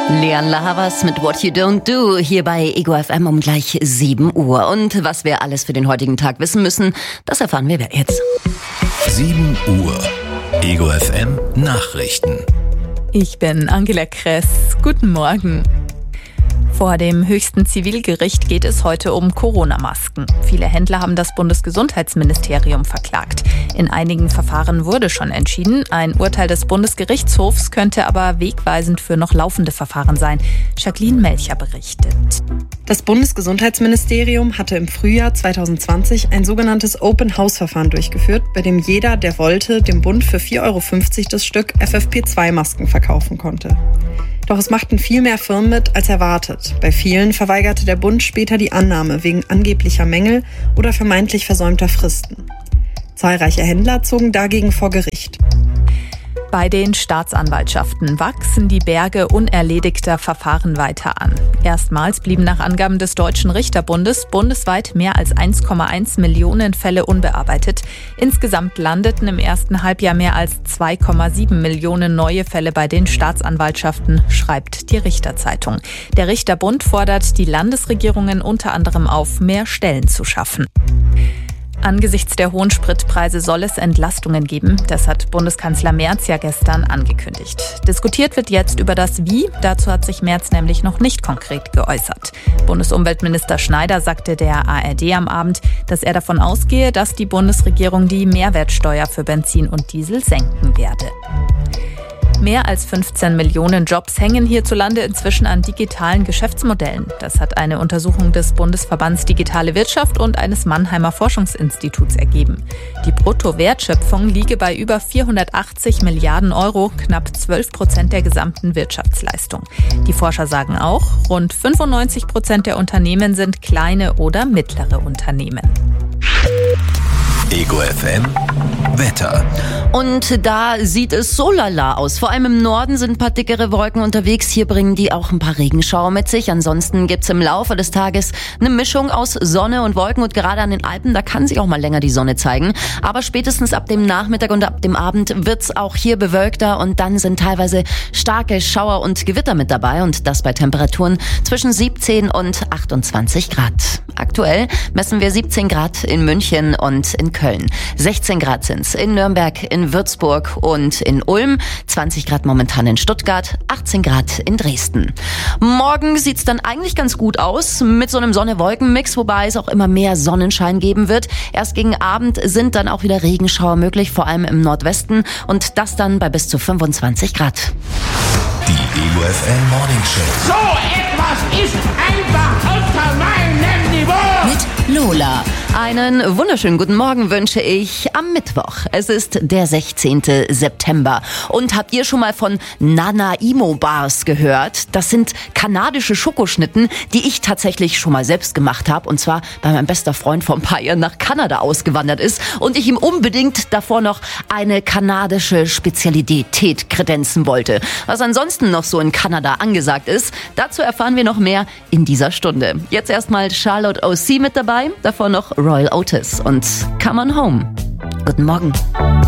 Leon Lahavas mit What You Don't Do hier bei Ego FM um gleich 7 Uhr. Und was wir alles für den heutigen Tag wissen müssen, das erfahren wir jetzt. 7 Uhr. Ego FM Nachrichten. Ich bin Angela Kress. Guten Morgen. Vor dem höchsten Zivilgericht geht es heute um Corona-Masken. Viele Händler haben das Bundesgesundheitsministerium verklagt. In einigen Verfahren wurde schon entschieden. Ein Urteil des Bundesgerichtshofs könnte aber wegweisend für noch laufende Verfahren sein. Jacqueline Melcher berichtet. Das Bundesgesundheitsministerium hatte im Frühjahr 2020 ein sogenanntes Open-House-Verfahren durchgeführt, bei dem jeder, der wollte, dem Bund für 4,50 € das Stück FFP2-Masken verkaufen konnte. Doch es machten viel mehr Firmen mit als erwartet. Bei vielen verweigerte der Bund später die Annahme wegen angeblicher Mängel oder vermeintlich versäumter Fristen. Zahlreiche Händler zogen dagegen vor Gericht. Bei den Staatsanwaltschaften wachsen die Berge unerledigter Verfahren weiter an. Erstmals blieben nach Angaben des Deutschen Richterbundes bundesweit mehr als 1,1 Millionen Fälle unbearbeitet. Insgesamt landeten im ersten Halbjahr mehr als 2,7 Millionen neue Fälle bei den Staatsanwaltschaften, schreibt die Richterzeitung. Der Richterbund fordert die Landesregierungen unter anderem auf, mehr Stellen zu schaffen. Angesichts der hohen Spritpreise soll es Entlastungen geben. Das hat Bundeskanzler Merz ja gestern angekündigt. Diskutiert wird jetzt über das Wie. Dazu hat sich Merz nämlich noch nicht konkret geäußert. Bundesumweltminister Schneider sagte der ARD am Abend, dass er davon ausgehe, dass die Bundesregierung die Mehrwertsteuer für Benzin und Diesel senken werde. Mehr als 15 Millionen Jobs hängen hierzulande inzwischen an digitalen Geschäftsmodellen. Das hat eine Untersuchung des Bundesverbands Digitale Wirtschaft und eines Mannheimer Forschungsinstituts ergeben. Die Bruttowertschöpfung liege bei über 480 Milliarden €, knapp 12% der gesamten Wirtschaftsleistung. Die Forscher sagen auch, rund 95% der Unternehmen sind kleine oder mittlere Unternehmen. Ego FM Wetter. Und da sieht es so lala aus. Vor allem im Norden sind ein paar dickere Wolken unterwegs. Hier bringen die auch ein paar Regenschauer mit sich. Ansonsten gibt's im Laufe des Tages eine Mischung aus Sonne und Wolken. Und gerade an den Alpen, da kann sich auch mal länger die Sonne zeigen. Aber spätestens ab dem Nachmittag und ab dem Abend wird's auch hier bewölkter. Und dann sind teilweise starke Schauer und Gewitter mit dabei. Und das bei Temperaturen zwischen 17 und 28 Grad. Aktuell messen wir 17 Grad in München und in Köln. 16 Grad sind's in Nürnberg, in Würzburg und in Ulm. 20 Grad momentan in Stuttgart, 18 Grad in Dresden. Morgen sieht's dann eigentlich ganz gut aus mit so einem Sonne-Wolken-Mix, wobei es auch immer mehr Sonnenschein geben wird. Erst gegen Abend sind dann auch wieder Regenschauer möglich, vor allem im Nordwesten. Und das dann bei bis zu 25 Grad. Die Ego FM Morning Show. So etwas ist einfach unter meinem Niveau. Mit Lola. Einen wunderschönen guten Morgen wünsche ich am Mittwoch. Es ist der 16. September. Und habt ihr schon mal von Nanaimo-Bars gehört? Das sind kanadische Schokoschnitten, die ich tatsächlich schon mal selbst gemacht habe. Und zwar, weil mein bester Freund vor ein paar Jahren nach Kanada ausgewandert ist und ich ihm unbedingt davor noch eine kanadische Spezialität kredenzen wollte. Was ansonsten noch so in Kanada angesagt ist, dazu erfahren wir noch mehr in dieser Stunde. Jetzt erstmal Charlotte O.C. mit dabei, davor noch Royal Otis und Come On Home. Guten Morgen.